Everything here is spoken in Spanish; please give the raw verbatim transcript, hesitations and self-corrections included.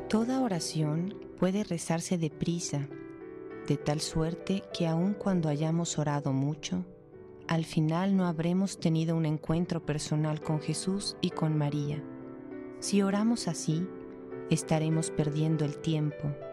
Toda oración puede rezarse deprisa, de tal suerte que aun cuando hayamos orado mucho, al final no habremos tenido un encuentro personal con Jesús y con María. Si oramos así, estaremos perdiendo el tiempo